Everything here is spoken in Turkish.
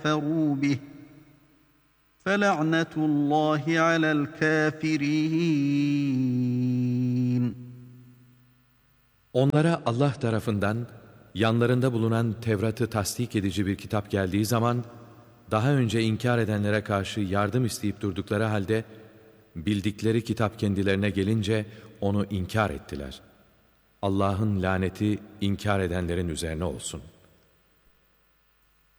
كَفَرُوا بِهِ فَلَعْنَةُ اللّٰهِ عَلَى الْكَافِرِينَ. Onlara Allah tarafından yanlarında bulunan Tevrat'ı tasdik edici bir kitap geldiği zaman, daha önce inkar edenlere karşı yardım isteyip durdukları halde, bildikleri kitap kendilerine gelince onu inkar ettiler. Allah'ın laneti inkar edenlerin üzerine olsun.